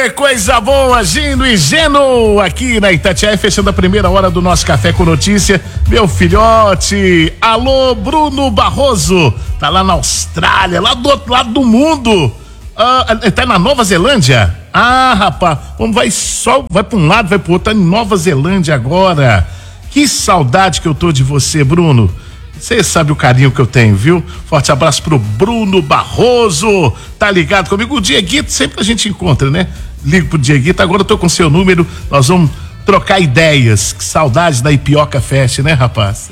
Coisa boa, Gino e Geno, aqui na Itatiaia, fechando a primeira hora do nosso Café com Notícia. Meu filhote, alô, Bruno Barroso, tá lá na Austrália, lá do outro lado do mundo. Tá na Nova Zelândia? Rapaz, vai pra um lado, vai pro outro, tá em Nova Zelândia agora. Que saudade que eu tô de você, Bruno. Você sabe o carinho que eu tenho, viu? Forte abraço pro Bruno Barroso, tá ligado comigo? O Dieguito, sempre a gente encontra, né? Ligo pro Dieguito, agora eu tô com seu número, nós vamos trocar ideias. Que saudade da Ipioca Fest, né, rapaz?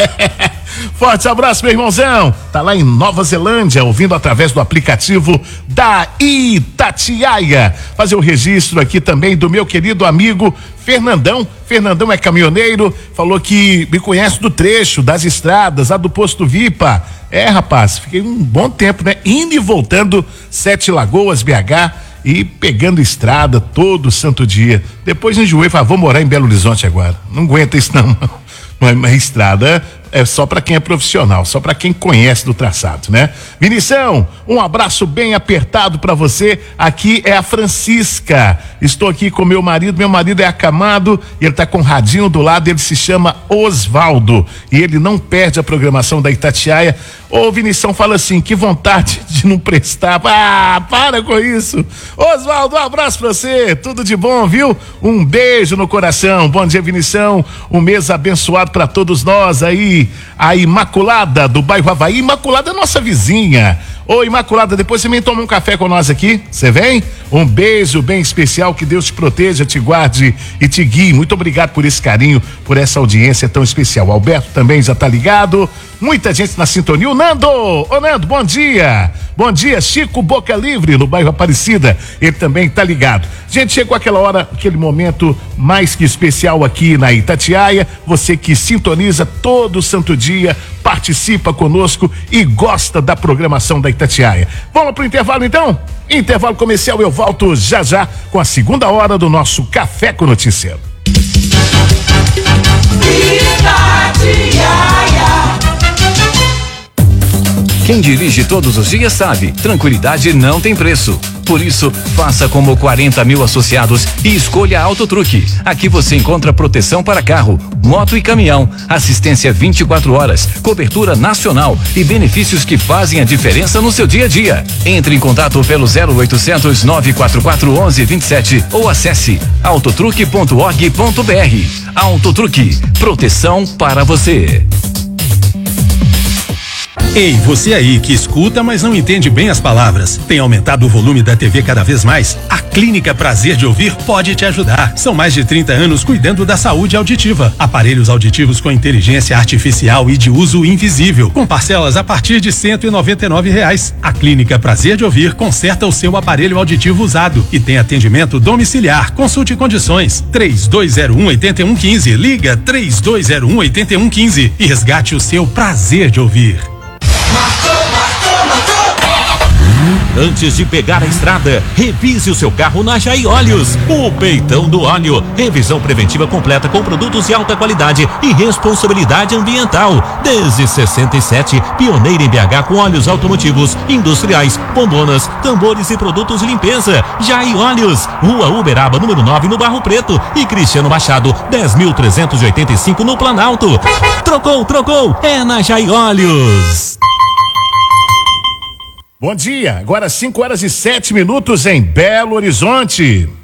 Forte abraço, meu irmãozão. Tá lá em Nova Zelândia, ouvindo através do aplicativo da Itatiaia. Fazer o registro aqui também do meu querido amigo Fernandão. Fernandão é caminhoneiro, falou que me conhece do trecho, das estradas, lá do posto Vipa. Rapaz, fiquei um bom tempo, né? Indo e voltando, 7 Lagoas, BH, e pegando estrada todo santo dia. Depois enjoei e falei, vou morar em Belo Horizonte agora. Não aguenta isso não. Mas estrada é só para quem é profissional, só para quem conhece do traçado, né? Vinição, um abraço bem apertado para você. Aqui é a Francisca. Estou aqui com meu marido é acamado e ele tá com o radinho do lado, ele se chama Osvaldo e ele não perde a programação da Itatiaia. Ô Vinição, fala assim, que vontade de não prestar. Para com isso. Osvaldo, um abraço pra você, tudo de bom, viu? Um beijo no coração. Bom dia, Vinição, um mês abençoado pra todos nós aí. A Imaculada do bairro Havaí. Imaculada é nossa vizinha. Ô Imaculada, depois você vem tomar um café com nós aqui, você vem? Um beijo bem especial, que Deus te proteja, te guarde e te guie. Muito obrigado por esse carinho, por essa audiência tão especial. Alberto também já tá ligado, muita gente na sintonia. O Nando, ô Nando, bom dia. Bom dia, Chico Boca Livre, no bairro Aparecida, ele também tá ligado. Gente, chegou aquela hora, aquele momento mais que especial aqui na Itatiaia. Você que sintoniza todo santo dia, participa conosco e gosta da programação da Itatiaia. Vamos pro intervalo então? Intervalo comercial, eu volto já já com a segunda hora do nosso Café com Notícia. Quem dirige todos os dias sabe, tranquilidade não tem preço. Por isso, faça como 40 mil associados e escolha a Autotruque. Aqui você encontra proteção para carro, moto e caminhão, assistência 24 horas, cobertura nacional e benefícios que fazem a diferença no seu dia a dia. Entre em contato pelo 0800 944 1127 ou acesse autotruque.org.br. Autotruque, proteção para você. Ei, você aí que escuta, mas não entende bem as palavras. Tem aumentado o volume da TV cada vez mais? A Clínica Prazer de Ouvir pode te ajudar. São mais de 30 anos cuidando da saúde auditiva. Aparelhos auditivos com inteligência artificial e de uso invisível, com parcelas a partir de R$199. A Clínica Prazer de Ouvir conserta o seu aparelho auditivo usado e tem atendimento domiciliar. Consulte condições. 3201-8115. Liga 3201-8115 e resgate o seu prazer de ouvir. Antes de pegar a estrada, revise o seu carro na Jai Óleos. O peitão do óleo. Revisão preventiva completa com produtos de alta qualidade e responsabilidade ambiental. Desde 67, pioneira em BH com óleos automotivos, industriais, bombonas, tambores e produtos de limpeza. Jai Óleos. Rua Uberaba, número 9, no Barro Preto. E Cristiano Machado, 10.385 no Planalto. Trocou. É na Jai Óleos. Bom dia, agora 5 horas e 7 minutos em Belo Horizonte.